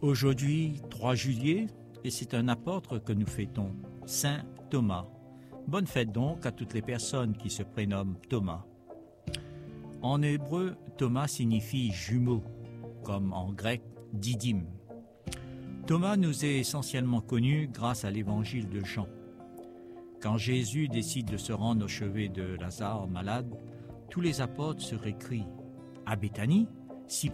Aujourd'hui, 3 juillet, et c'est un apôtre que nous fêtons, Saint Thomas. Bonne fête donc à toutes les personnes qui se prénomment Thomas. En hébreu, Thomas signifie jumeau, comme en grec, didyme. Thomas nous est essentiellement connu grâce à l'évangile de Jean. Quand Jésus décide de se rendre au chevet de Lazare malade, tous les apôtres se récrient. À Béthanie,